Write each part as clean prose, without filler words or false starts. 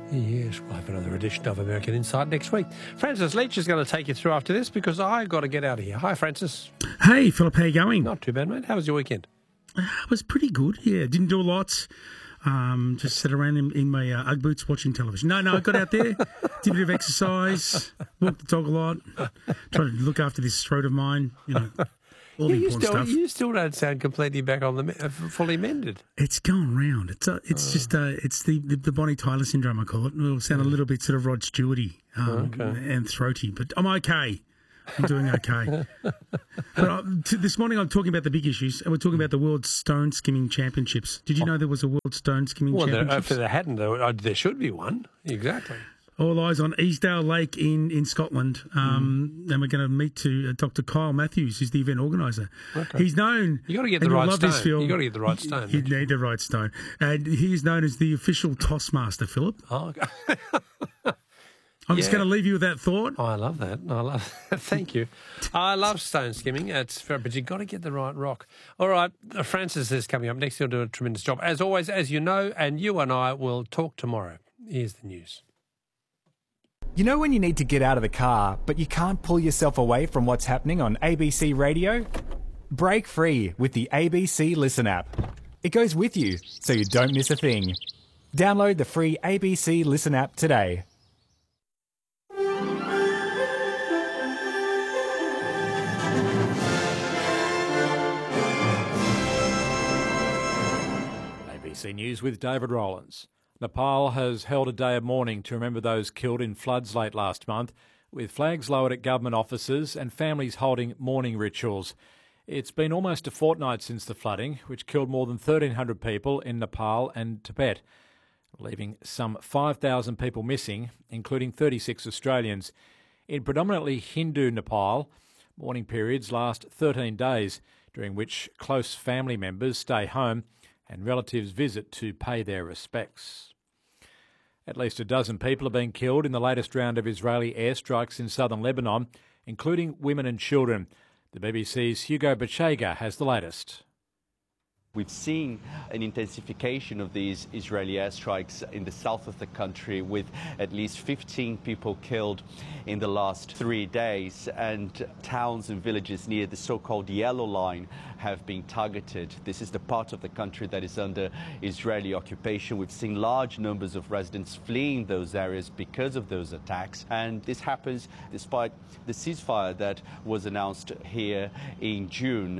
Yes, we'll have another edition of American Insight next week. Francis Leach is going to take you through after this because I've got to get out of here. Hi, Francis. Hey, Philip, how you going? Not too bad, mate. How was your weekend? It was pretty good, yeah. Didn't do a lot. Just sat around in my Ugg boots watching television. No, I got out there, did a bit of exercise, walked the dog a lot, tried to look after this throat of mine, all the important stuff. You still don't sound completely back on the fully mended. It's going round. It's the Bonnie Tyler syndrome, I call it. It'll sound a little bit sort of Rod Stewart-y and throaty, but I'm okay. I'm doing okay. But this morning I'm talking about the big issues, and we're talking about the World Stone Skimming Championships. Did you know there was a World Stone Skimming Championships? Well, if there hadn't, there should be one. Exactly. All eyes on Easdale Lake in Scotland. And we're going to meet to Dr. Kyle Matthews, who's the event organiser. Okay. He's known... You got to get the right stone. You got to get the right stone. You need the right stone. And he's known as the official tossmaster, Philip. Oh, okay. I'm just going to leave you with that thought. Oh, I love that. Thank you. I love stone skimming. But you've got to get the right rock. All right, Francis is coming up next. He'll do a tremendous job. As always, as you know, and you and I will talk tomorrow. Here's the news. You know when you need to get out of the car, but you can't pull yourself away from what's happening on ABC Radio? Break free with the ABC Listen app. It goes with you, so you don't miss a thing. Download the free ABC Listen app today. ABC News with David Rowlands. Nepal has held a day of mourning to remember those killed in floods late last month, with flags lowered at government offices and families holding mourning rituals. It's been almost a fortnight since the flooding, which killed more than 1,300 people in Nepal and Tibet, leaving some 5,000 people missing, including 36 Australians. In predominantly Hindu Nepal, mourning periods last 13 days, during which close family members stay home and relatives visit to pay their respects. At least a dozen people have been killed in the latest round of Israeli airstrikes in southern Lebanon, including women and children. The BBC's Hugo Bachega has the latest. We've seen an intensification of these Israeli airstrikes in the south of the country, with at least 15 people killed in the last 3 days, and towns and villages near the so-called Yellow Line have been targeted. This is the part of the country that is under Israeli occupation. We've seen large numbers of residents fleeing those areas because of those attacks, and this happens despite the ceasefire that was announced here in June.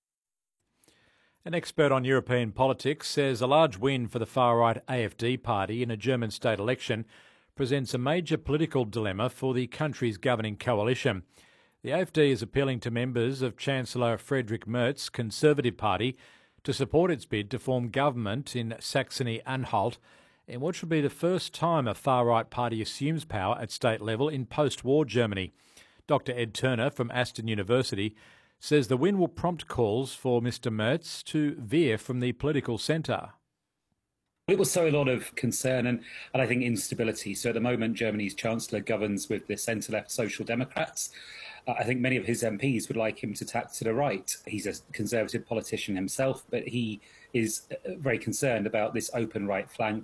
An expert on European politics says a large win for the far-right AfD party in a German state election presents a major political dilemma for the country's governing coalition. The AfD is appealing to members of Chancellor Friedrich Merz's Conservative Party to support its bid to form government in Saxony-Anhalt in what should be the first time a far-right party assumes power at state level in post-war Germany. Dr. Ed Turner from Aston University says the win will prompt calls for Mr Merz to veer from the political centre. It will sow a lot of concern and I think instability. So at the moment, Germany's Chancellor governs with the centre-left Social Democrats. I think many of his MPs would like him to tack to the right. He's a Conservative politician himself, but he is very concerned about this open right flank.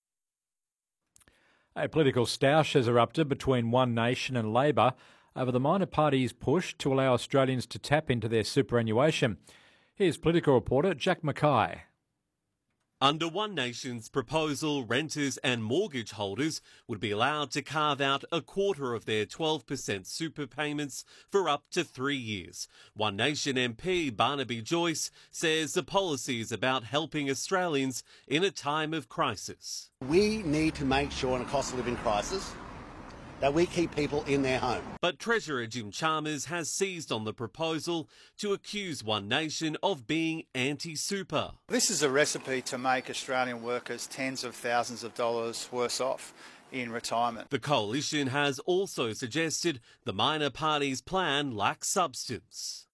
A political stoush has erupted between One Nation and Labor over the minor party's push to allow Australians to tap into their superannuation. Here's political reporter Jack Mackay. Under One Nation's proposal, renters and mortgage holders would be allowed to carve out a quarter of their 12% super payments for up to 3 years. One Nation MP Barnaby Joyce says the policy is about helping Australians in a time of crisis. We need to make sure in a cost of living crisis that we keep people in their home. But Treasurer Jim Chalmers has seized on the proposal to accuse One Nation of being anti-super. This is a recipe to make Australian workers tens of thousands of dollars worse off in retirement. The coalition has also suggested the minor party's plan lacks substance.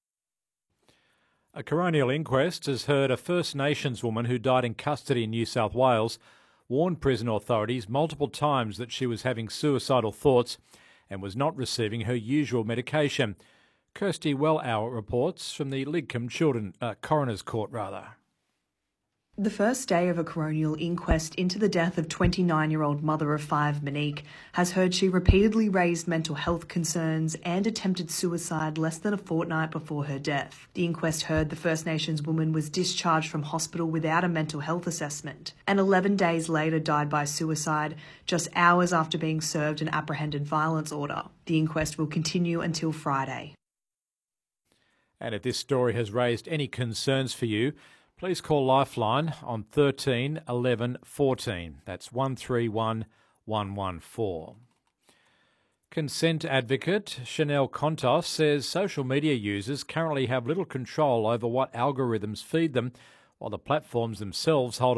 A coronial inquest has heard a First Nations woman who died in custody in New South Wales warned prison authorities multiple times that she was having suicidal thoughts and was not receiving her usual medication. Kirsty Wellauer reports from the Lidcombe Coroner's Court. The first day of a coronial inquest into the death of 29-year-old mother of five, Monique, has heard she repeatedly raised mental health concerns and attempted suicide less than a fortnight before her death. The inquest heard the First Nations woman was discharged from hospital without a mental health assessment and 11 days later died by suicide, just hours after being served an apprehended violence order. The inquest will continue until Friday. And if this story has raised any concerns for you, please call Lifeline on 13 11 14. That's 131 114. Consent advocate Chanel Contos says social media users currently have little control over what algorithms feed them, while the platforms themselves hold